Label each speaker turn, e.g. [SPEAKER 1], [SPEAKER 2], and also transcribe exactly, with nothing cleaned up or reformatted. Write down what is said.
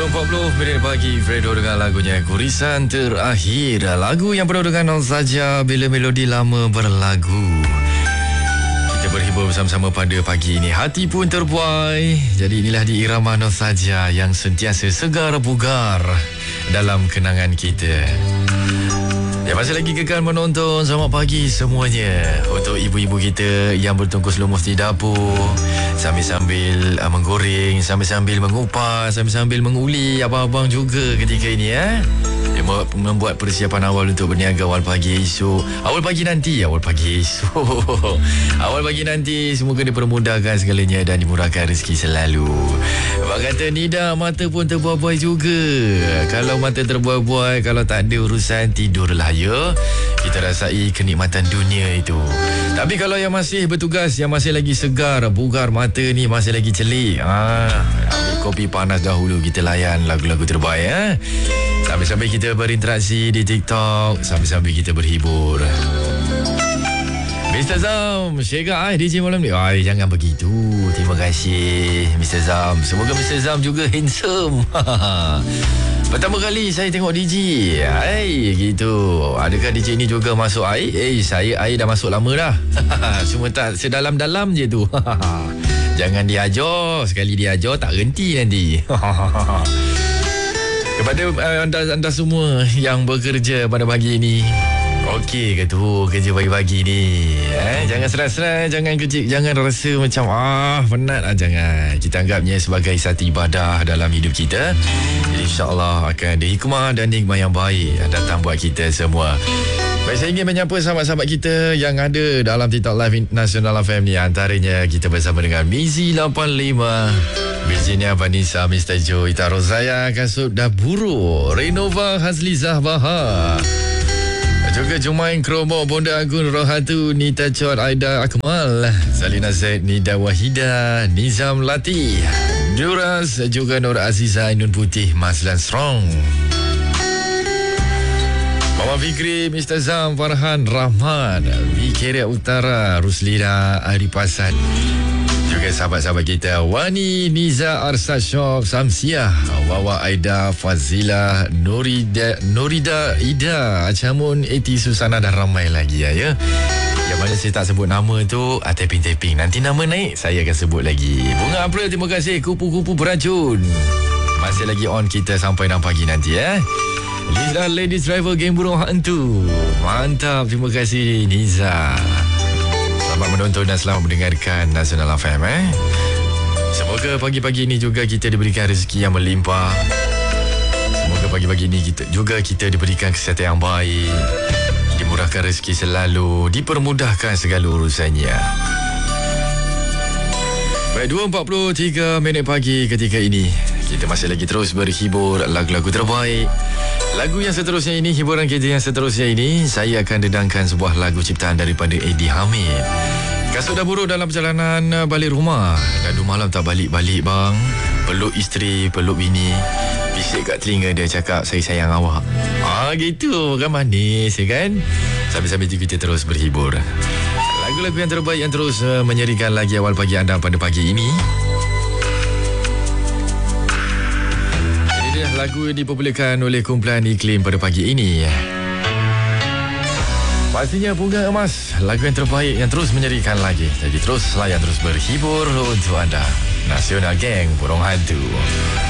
[SPEAKER 1] empat puluh minit pagi, Fredo dengan lagunya Kurisan Terakhir. Lagu yang penuh dengan nostalgia bila melodi lama berlagu. Kita berhibur bersama-sama pada pagi ini. Hati pun terbuai. Jadi inilah diirama nostalgia yang sentiasa segar bugar dalam kenangan kita. Ya, masih lagi kekal menonton. Selamat pagi semuanya. Untuk ibu-ibu kita yang bertungkus lumus di dapur, sambil-sambil uh, menggoreng, sambil-sambil mengupas, sambil-sambil menguli abang-abang juga ketika ini ya. Dia membuat persiapan awal untuk berniaga awal pagi esok. Awal pagi nanti, awal pagi esok. Awal pagi nanti semoga dipermudahkan segalanya dan dimurahkan rezeki selalu. Abang kata Nida, mata pun terbuai-buai juga. Kalau mata terbuai-buai, kalau tak ada urusan, tidurlah ya. Kita rasai kenikmatan dunia itu. Tapi kalau yang masih bertugas, yang masih lagi segar, bugar mata ni, masih lagi celik, ah, ambil kopi panas dahulu, kita layan lagu-lagu terbaik ya. Sambil-sambil kita berinteraksi di TikTok, sambil-sambil kita berhibur. Mister Zam, syega ai D J malam ni. Ai, jangan begitu. Terima kasih Mister Zam. Semoga Mister Zam juga handsome. Pertama kali saya tengok D J. Ai, gitu. Adakah D J ni juga masuk air? Eh, saya air dah masuk lama dah. Cuma tak sedalam-dalam je tu. Jangan diajar. Sekali diajar tak henti nanti. Kepada uh, anda, anda semua yang bekerja pada pagi ini, okey ke tu kerja pagi-pagi ni? Eh, jangan serai-serai, jangan kerja, jangan rasa macam ah penat ah, jangan. Kita anggapnya sebagai satu ibadah dalam hidup kita. Jadi insya-Allah akan ada hikmah dan nikmat yang baik datang buat kita semua. Baik, saya ingin menyapa sahabat-sahabat kita yang ada dalam TikTok Live Nasional F M ni. Antaranya kita bersama dengan Mizi lapan lima, Virginia Vanessa, Mister Joe, Ita Rozaya, Kasut Daburu, Renova Hazlizah Bahar, juga Jumain Kromo, Bonda Agun Rohatu, Nita Chot, Aida Akmal, Salina Zaid, Nida Wahida, Nizam Latih, Duras, juga Nur Aziza, Ainun Putih, Maslan Strong, Mama Fikri, Mister Zam, Farhan, Rahman, Wikeria Utara, Ruslina, Aripasan, juga sahabat-sahabat kita Wani, Niza, Arsad Shop, Samsiah, Wawa Aida, Fazila, Nurida, Nurida Ida, Acamun, Eti Susana dan ramai lagi ya, ya. Yang mana saya tak sebut nama tu, ah, tapping-tapping. Nanti nama naik, saya akan sebut lagi. Bunga April, terima kasih. Kupu-kupu beracun, masih lagi on kita sampai enam pagi nanti ya. Liza, Ladies Driver, Geng Burung Hantu, mantap, terima kasih Niza. Selamat menonton dan selamat mendengarkan Nasional F M eh. Semoga pagi-pagi ini juga kita diberikan rezeki yang melimpah. Semoga pagi-pagi ini kita juga kita diberikan kesihatan yang baik, dimurahkan rezeki selalu, dipermudahkan segala urusannya. Baik, dua empat puluh tiga minit pagi ketika ini. Kita masih lagi terus berhibur lagu-lagu terbaik. Lagu yang seterusnya ini, hiburan kita yang seterusnya ini, saya akan dedangkan sebuah lagu ciptaan daripada Eddie Hamid. Kasut dah buruk dalam perjalanan balik rumah. Dan dua malam tak balik-balik bang. Peluk isteri, peluk bini, bisik kat telinga dia cakap, saya sayang awak. Ah, gitu kan, manis ya kan. Sambil-sambil kita terus berhibur. Lagu-lagu yang terbaik yang terus uh, menyerikan lagi awal pagi anda pada pagi ini. Lagu yang dipopularkan oleh kumpulan Iklim pada pagi ini, pastinya Bunga Emas, lagu yang terbaik yang terus menyerikan lagi. Jadi terus layan, terus berhibur untuk anda. Nasional Geng Burung Hantu.